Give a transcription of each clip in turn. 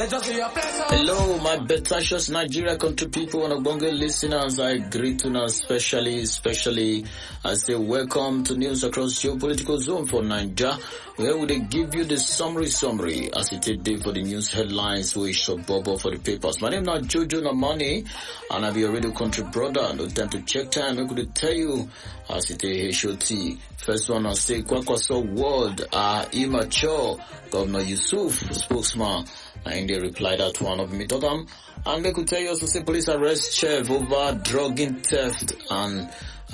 Hello, my betacious Nigeria country people and Ogbonge listeners. I greet you now especially I say welcome to news across geopolitical zone for Nigeria, where we give you the summary as it is day for the news headlines which so bubble for the papers. My name is Jojo Namani and I be a radio country brother. No time to check time. I could tell you as it is HOT. First one I say Kwakwaso world are immature. Governor Yusuf, spokesman, and they replied that one of Mitogam. And they could tell you also say police arrest Chef over drugging theft and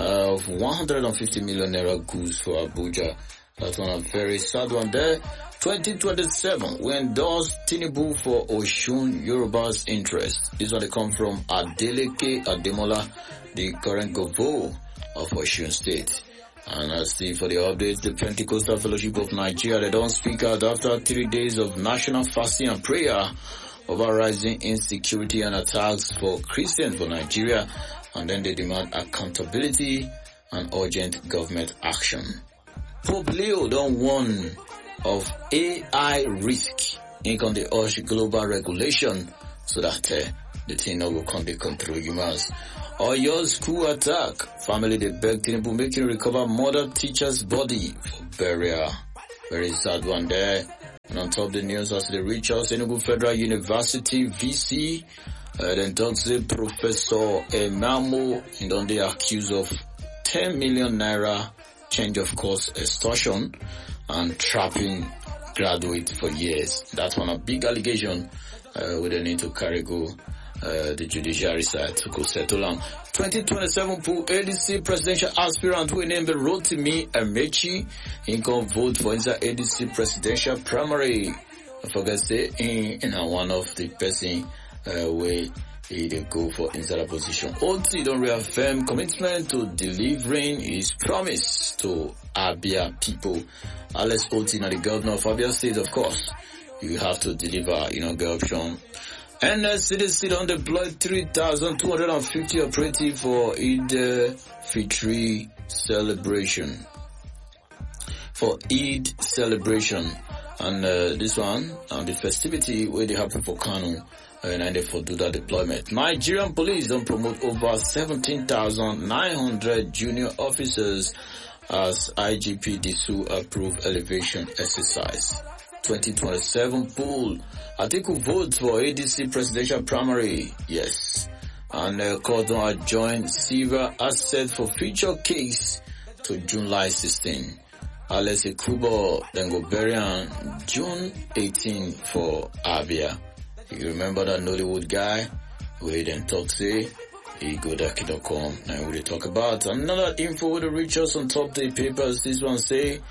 150 million naira goods for Abuja. That's one a very sad one there. 2027, we endorse Tinubu for Osun Yoruba's interest. This one they come from Adeleke Ademola, the current governor of Osun State. And as see for the updates, the Pentecostal Fellowship of Nigeria, they don't speak out after 3 days of national fasting and prayer over rising insecurity and attacks for Christians for Nigeria, and then they demand accountability and urgent government action. Pope Leo don't warn of AI risk in on the urge global regulation so that the thing no will come to control humans. Or your school attack. Family they beg Tinubu making recover mother teacher's body for burial. Very sad one there. And on top of the news as they reach us, Enugu Federal University VC then talks to Professor Emamo and on they accused of 10 million naira change of course extortion and trapping graduates for years. That's one a big allegation we don't need to carry go the judiciary side to go settle on. 2027 pool ADC presidential aspirant who named Rotimi Amechi in can vote for inside ADC presidential primary. I forget say in one of the person where he go for inside a position. OT don't reaffirm commitment to delivering his promise to Abia people. Alex OT now the governor of Abia State, of course. You have to deliver, the option. And CDC don't deploy 3,250 operative for Eid Fitri celebration. For Eid celebration. And this one, the festivity where they happen for Kano, and they for do that deployment. Nigerian police don't promote over 17,900 junior officers as IGP Disu approved elevation exercise. 2027 poll. Atiku votes for ADC presidential primary. Yes. And Cordon adjoined Silver asset for future case to July 16. Alex Kubo then go bury on June 18 for Abia. You remember that Nollywood guy? We then talk say he go Daki.com and we talk about another info with the reach us on top the papers. This one say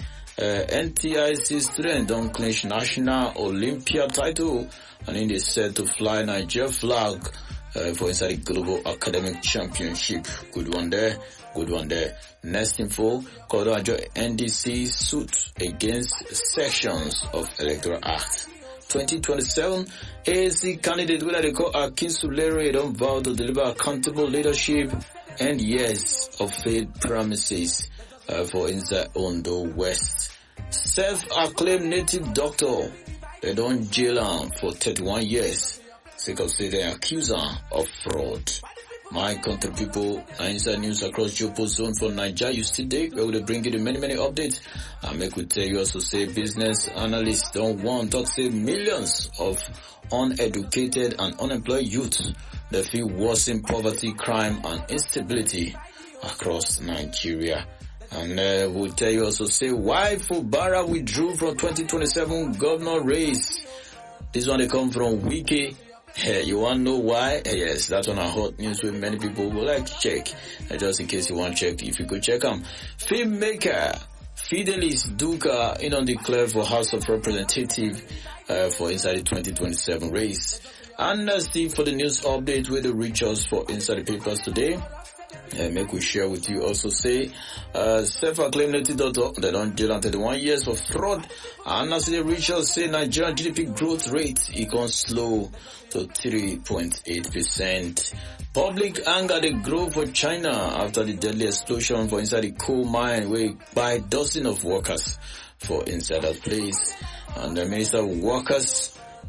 NTIC student don't clinch national Olympia title and then they said to fly Nigeria flag for inside the global academic championship. Good one there. Next info, Kodoajo NDC suit against sections of Electoral Act. 2027 AAC candidate whether they call Akin Sulere don't vow to deliver accountable leadership and yes of faith promises for inside Ondo West. Self-acclaimed native doctor, they don't jail him for 31 years. Sake of say they accuse him of fraud. My country people, inside news across geopolitical zone for Nigeria, you still there, where we bring you the many updates. And make we tell you also say business analysts don't want to say millions of uneducated and unemployed youth that feel worsen poverty, crime and instability across Nigeria. And we'll tell you also say why Fubara withdrew from 2027 governor race. This one they come from Wiki. Hey, you want to know why? Yes, that's on our hot news where many people will like to check. Just in case you want to check, if you could check them. Filmmaker Fidelis Duka declared for House of Representatives for inside the 2027 race. And Steve for the news update with the reach us for inside the papers today. Make we share with you also say self-acclaimed native doctor they don't jail on 31 years for fraud. And as the reach us say Nigerian GDP growth rate it can slow to 3.8%. Public anger they grow for China after the deadly explosion for inside the coal mine where by dozens of workers for inside that place. And the Minister of Workers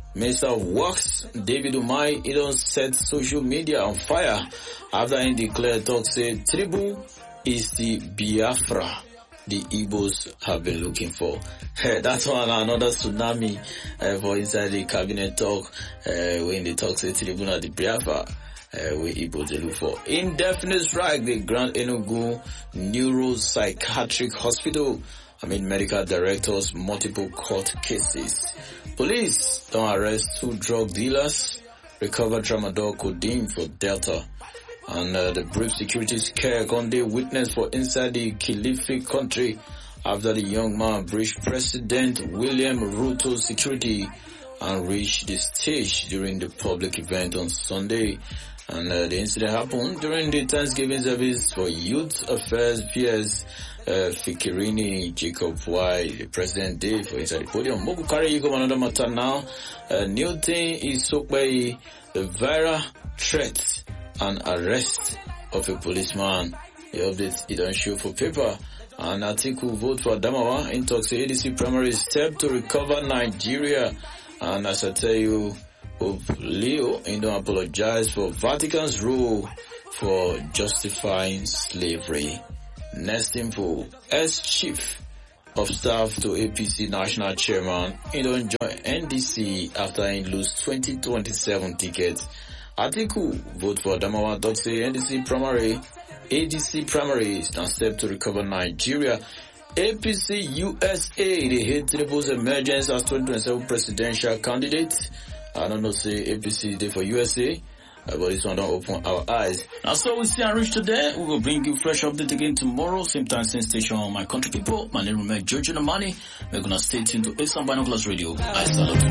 Minister of Works, David Umahi, he don't set social media on fire after he declared talk say Tinubu is the Biafra the Igbos have been looking for. That's one another tsunami for inside the cabinet talk when they talk say Tinubu na the Biafra we Igbos they look for. Indefinite strike, the Grand Enugu Neuropsychiatric Hospital. Medical directors, multiple court cases. Police don't arrest 2 drug dealers, recover tramadol codeine for Delta. And the brief security scare Conde witness for inside the Kilifi country after the young man breached President William Ruto's security and reached the stage during the public event on Sunday. And the incident happened during the Thanksgiving service for Youth Affairs PS Fikirini Jacob Y, the President Day for inside the podium. Moku carry you go another matter now. New thing is so by the viral threat and arrest of a policeman. The update it don't show for paper. An article vote for Adamawa in talks ADC primary step to recover Nigeria. And as I tell you, Pope Leo don't apologize for Vatican's rule for justifying slavery. Next info, ex-chief of staff to APC national chairman, he don't join NDC after he lose 2027 tickets. Article vote for Adamawa talks say ADC primary is now step to recover Nigeria. APC USA, they hate Tinubu's emergence as 2027 presidential candidate. I don't know say APC is there for USA. But this one don't open our eyes. Now so we see and reach today. We will bring you fresh update again tomorrow, same time, same station. My country people, my name is Jojo Namani. We're gonna stay tuned to Asian Binoculars Radio. I salute.